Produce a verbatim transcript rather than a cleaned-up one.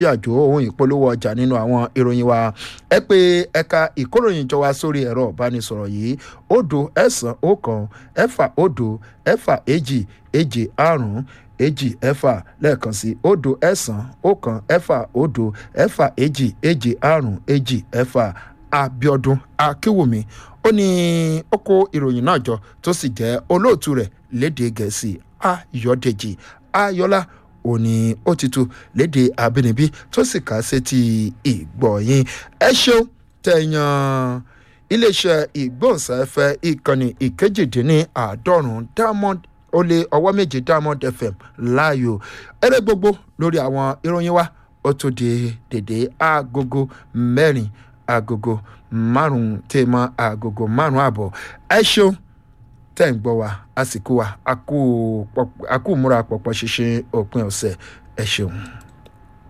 àjò ohun ìpolówó ọjà nínú àwọn ìròyìn wa ẹ pé ẹ̀ka ìkóròyìn jọ wá sórí ẹ̀rọ ìbánisọ̀rọ̀ yìí òdo ẹ̀sán ọ̀kan ẹ̀fà òdo ẹ̀fà èjì èjì àrún èjì ẹ̀fà lẹ́ẹ̀kan sí òdo ẹ̀sán ọ̀kan ẹ̀fà òdo ẹ̀fà èjì èjì àrún èjì ẹ̀fà. Abíọ́dún Akínwùmí ó ní ó kó ìròyìn náà jọ tó sì jẹ́ olóòtú rẹ̀ lédè Gẹ̀ẹ́sì Ayọ̀dèjì Ayọ̀lá ó ní ó ti tu lédè abínibí tó sì kà sétí ìgbọ̀yìn. Ẹ ṣeun tẹ̀yàn iléeṣẹ́ ìgbóhùnsáfẹ́ ìkànnì ìkejìdínláàádọ́rùn-ún Diamond ó lé ọwọ́ méje Diamond F M láàyò ẹrẹ́ gbogbo lórí àwọn ìròyìn wa ó tó di dédé agogo mẹ́rin agogo márùn-ún tèmọ́ agogo márùn-ún àbọ̀. Ẹ ṣeun tẹ́ ń gbọ́ wa àsìkò wa a kú múra pọ̀pọ̀ ṣinṣin òpin ọ̀sẹ̀ ẹ ṣeun.